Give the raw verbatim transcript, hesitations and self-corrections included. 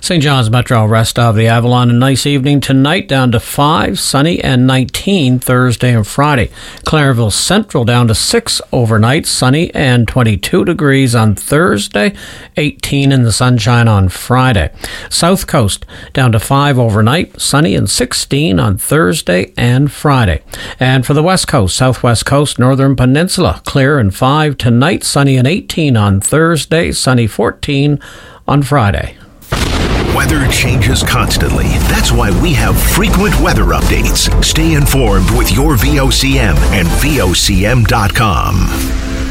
Saint John's Metro, rest of the Avalon, a nice evening tonight, down to five, sunny, and nineteen Thursday and Friday. Clairville Central down to six overnight, sunny, and twenty-two degrees on Thursday, eighteen in the sunshine on Friday. South Coast down to five overnight, sunny, and sixteen on Thursday and Friday. And for the West Coast, Southwest Coast, Northern Peninsula, clear and five tonight, sunny and eighteen on Thursday, sunny fourteen on Friday. Weather changes constantly. That's why we have frequent weather updates. Stay informed with your V O C M and V O C M dot com.